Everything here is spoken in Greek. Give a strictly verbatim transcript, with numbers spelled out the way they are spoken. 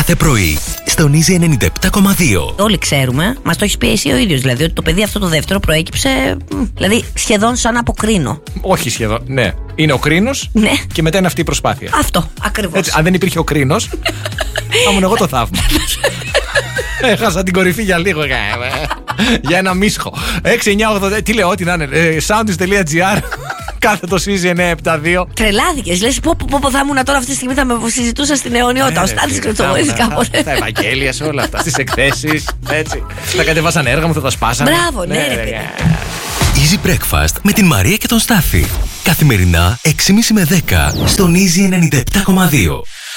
κάθε πρωί στον Easy ενενήντα επτά κόμμα δύο. Όλοι ξέρουμε, μας το έχεις πει εσύ ο ίδιος, δηλαδή ότι το παιδί αυτό το δεύτερο προέκυψε. Δηλαδή σχεδόν σαν από κρίνο. Όχι σχεδόν, ναι. Είναι ο κρίνος Ναι. και μετά είναι αυτή η προσπάθεια. Αυτό, ακριβώς. Έτσι, αν δεν υπήρχε ο κρίνος, θα ήμουν εγώ το θαύμα. Έχασα την κορυφή για λίγο. Για ένα μίσχο. έξι εννιά οκτώ. Τι λέω, ό,τι να είναι. Soundis.gr. Κάθετο Easy εννιακόσια εβδομήντα δύο. Τρελάθηκες. Λες πω, πω, πω θα ήμουν τώρα αυτή τη στιγμή, θα με συζητούσα στην αιωνιότητα. Ο Στάθης Κρυτσοβοίδης κάποτε. Στα Ευαγγέλια, σε όλα αυτά. Στις εκθέσεις. Έτσι. Θα κατεβάσαν έργα μου, θα τα σπάσανε. Μπράβο, ναι, ρε παιδί. Easy Breakfast με την Μαρία και τον Στάθη. Καθημερινά έξι και μισή με δέκα στον Easy ενενήντα επτά κόμμα δύο.